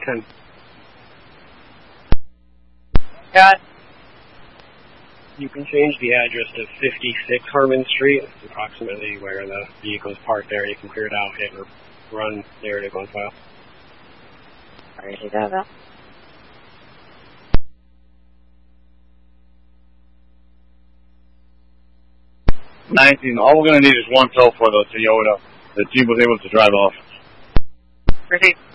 10. Got it. You can change the address to 56 Harmon Street. It's approximately where the vehicle is parked there. You can clear it out, hit or run narrative on file. Alright, you got that. 19. All we're going to need is one tow for the Toyota. The Jeep was able to drive off. Proceed.